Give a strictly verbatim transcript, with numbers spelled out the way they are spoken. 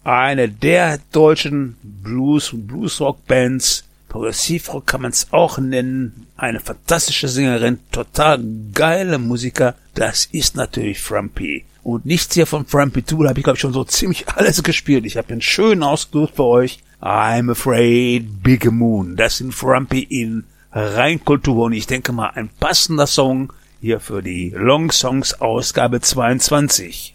Eine der deutschen Blues- und Bluesrock-Bands. Progressivrock kann man es auch nennen. Eine fantastische Sängerin, total geile Musiker. Das ist natürlich Frumpy. Und nichts hier von Frumpy zwei, da habe ich glaube ich schon so ziemlich alles gespielt. Ich habe einen schönen ausgesucht für euch. I'm Afraid, Big Moon. Das sind Frumpy in Reinkultur und ich denke mal ein passender Song hier für die Long Songs Ausgabe zweiundzwanzig.